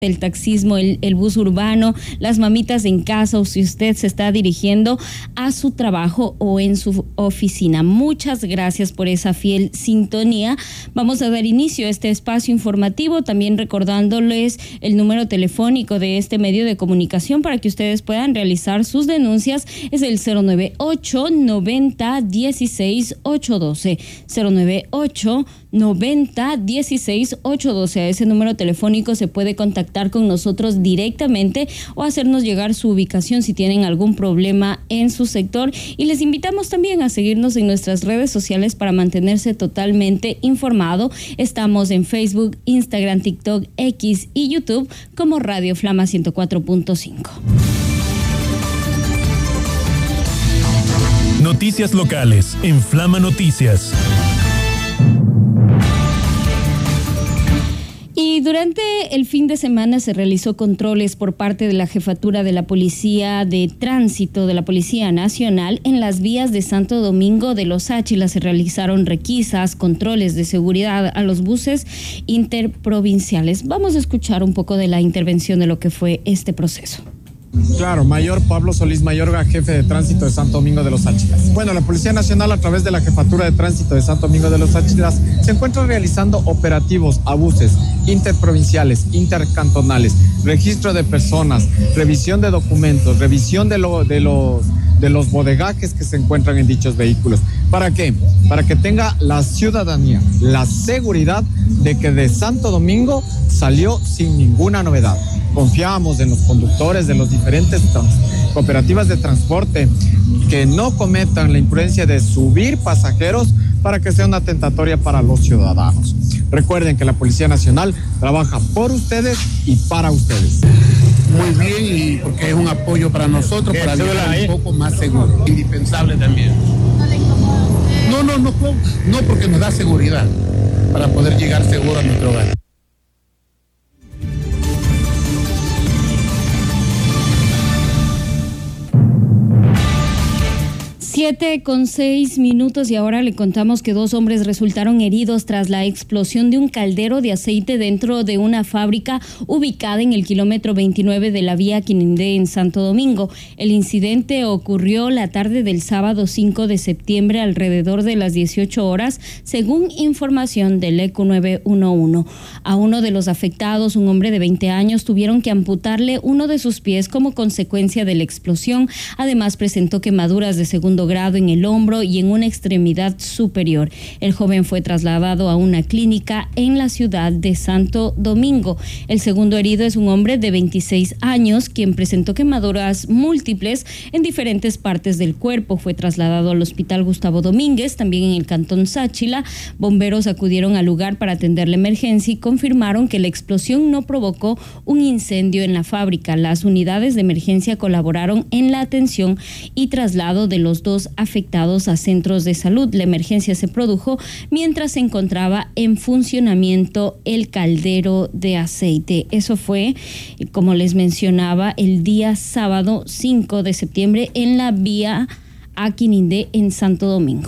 el taxismo, el bus urbano, las mamitas en casa o si usted se está dirigiendo a su trabajo o en su oficina. Muchas gracias por esa fiel sintonía. Vamos a dar inicio a este espacio informativo, también recordándoles el número telefónico de este medio de comunicación para que ustedes puedan realizar sus denuncias. Es el 098-90-16-812. 098-90-16-812. A ese número telefónico se puede contactar con nosotros directamente o hacernos llegar su ubicación si tienen algún problema en su sector, y les invitamos también a seguirnos en nuestras redes sociales para mantenerse totalmente informado. Estamos en Facebook, Instagram, TikTok, X y YouTube como Radio Flama 104.5. Noticias locales en Flama Noticias. Y durante el fin de semana se realizó controles por parte de la Jefatura de la Policía de Tránsito de la Policía Nacional en las vías de Santo Domingo de los Áchilas. Se realizaron requisas, controles de seguridad a los buses interprovinciales. Vamos a escuchar un poco de la intervención de lo que fue este proceso. Claro, Mayor Pablo Solís Mayorga, jefe de tránsito de Santo Domingo de los Áchilas. Bueno, la Policía Nacional, a través de la Jefatura de Tránsito de Santo Domingo de los Áchilas, se encuentra realizando operativos a buses interprovinciales, intercantonales, registro de personas, revisión de documentos, revisión de los bodegajes que se encuentran en dichos vehículos. ¿Para qué? Para que tenga la ciudadanía la seguridad de que de Santo Domingo salió sin ninguna novedad. Confiamos en los conductores de los diferentes cooperativas de transporte que no cometan la imprudencia de subir pasajeros para que sea una tentatoria para los ciudadanos. Recuerden que la Policía Nacional trabaja por ustedes y para ustedes. Muy bien, y porque es un apoyo para nosotros, para viajar un poco más seguro. Indispensable también. No, porque nos da seguridad para poder llegar seguro a nuestro hogar. 7:06 y ahora le contamos que 2 hombres resultaron heridos tras la explosión de un caldero de aceite dentro de una fábrica ubicada en el kilómetro 29 de la vía Quinindé en Santo Domingo. El incidente ocurrió la tarde del sábado 5 de septiembre alrededor de las 18 horas, según información del ECU 911. A uno de los afectados, un hombre de 20 años, tuvieron que amputarle uno de sus pies como consecuencia de la explosión. Además, presentó quemaduras de segundo grado en el hombro y en una extremidad superior. El joven fue trasladado a una clínica en la ciudad de Santo Domingo. El segundo herido es un hombre de 26 años, quien presentó quemaduras múltiples en diferentes partes del cuerpo. Fue trasladado al Hospital Gustavo Domínguez, también en el Cantón Sáchila. Bomberos acudieron al lugar para atender la emergencia y confirmaron que la explosión no provocó un incendio en la fábrica. Las unidades de emergencia colaboraron en la atención y traslado de los 2 afectados a centros de salud. La emergencia se produjo mientras se encontraba en funcionamiento el caldero de aceite. Eso fue, como les mencionaba, el día sábado 5 de septiembre en la vía a Quinindé en Santo Domingo.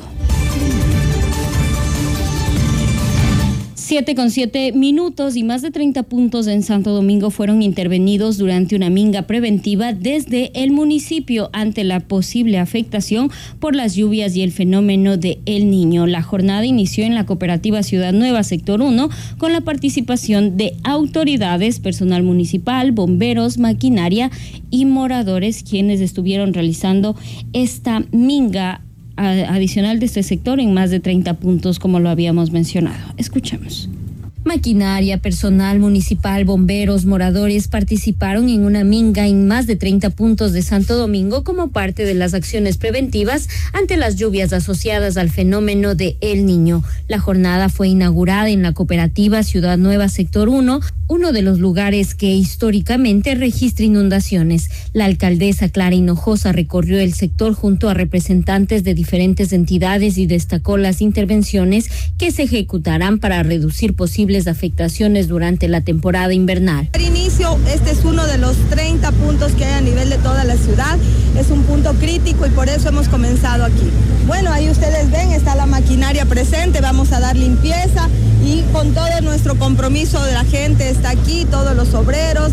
7:07 y más de 30 puntos en Santo Domingo fueron intervenidos durante una minga preventiva desde el municipio ante la posible afectación por las lluvias y el fenómeno de El Niño. La jornada inició en la cooperativa Ciudad Nueva, sector 1, con la participación de autoridades, personal municipal, bomberos, maquinaria y moradores, quienes estuvieron realizando esta minga adicional de este sector en más de 30 puntos, como lo habíamos mencionado. Escuchemos. Maquinaria, personal municipal, bomberos, moradores participaron en una minga en más de 30 puntos de Santo Domingo como parte de las acciones preventivas ante las lluvias asociadas al fenómeno de El Niño. La jornada fue inaugurada en la cooperativa Ciudad Nueva, sector 1, uno de los lugares que históricamente registra inundaciones. La alcaldesa Clara Hinojosa recorrió el sector junto a representantes de diferentes entidades y destacó las intervenciones que se ejecutarán para reducir posibles posibles afectaciones durante la temporada invernal. Al inicio, este es uno de los 30 puntos que hay a nivel de toda la ciudad. Es un punto crítico y por eso hemos comenzado aquí. Bueno, ahí ustedes ven, está la maquinaria presente, vamos a dar limpieza y con todo nuestro compromiso de la gente está aquí, todos los obreros.